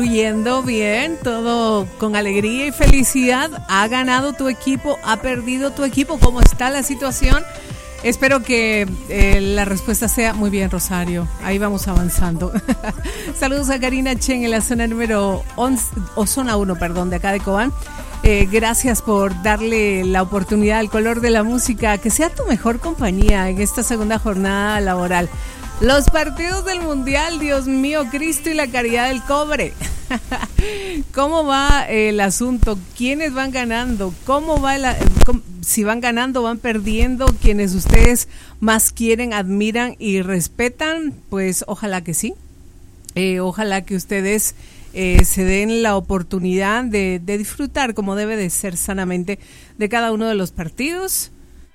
Yendo bien, todo con alegría y felicidad. ¿Ha ganado tu equipo? ¿Ha perdido tu equipo? ¿Cómo está la situación? Espero que la respuesta sea muy bien, Rosario. Ahí vamos avanzando. Saludos a Karina Chen en la zona número 11, o zona 1, perdón, de acá de Cobán. Gracias por darle la oportunidad al color de la música, que sea tu mejor compañía en esta segunda jornada laboral. Los partidos del Mundial, Dios mío, Cristo y la caridad del cobre. ¿Cómo va el asunto? ¿Quiénes van ganando? ¿Cómo va si van ganando, van perdiendo? ¿Quienes ustedes más quieren, admiran y respetan? Pues ojalá que sí. Ojalá que ustedes se den la oportunidad de disfrutar como debe de ser sanamente de cada uno de los partidos.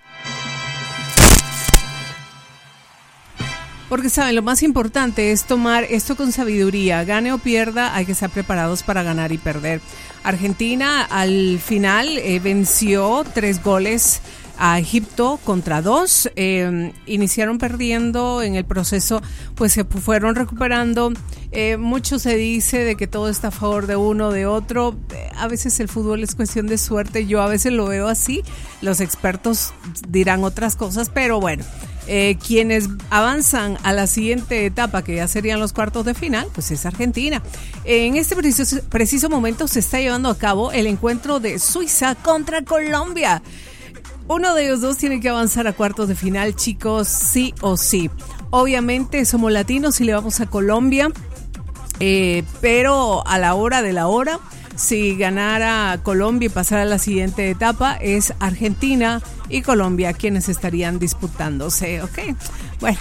Porque saben, lo más importante es tomar esto con sabiduría. Gane o pierda, hay que estar preparados para ganar y perder. Argentina al final venció 3-2 a Egipto contra 2. Iniciaron perdiendo en el proceso, pues se fueron recuperando. Mucho se dice de que todo está a favor de uno, de otro. A veces el fútbol es cuestión de suerte. Yo a veces lo veo así. Los expertos dirán otras cosas, pero bueno. Quienes avanzan a la siguiente etapa, que ya serían los cuartos de final, pues es Argentina. En este preciso momento se está llevando a cabo el encuentro de Suiza contra Colombia. Uno de ellos dos tiene que avanzar a cuartos de final, chicos, sí o sí. Obviamente somos latinos y le vamos a Colombia, pero a la hora de la hora, si ganara Colombia y pasara a la siguiente etapa, es Argentina y Colombia quienes estarían disputándose, ¿ok? Bueno,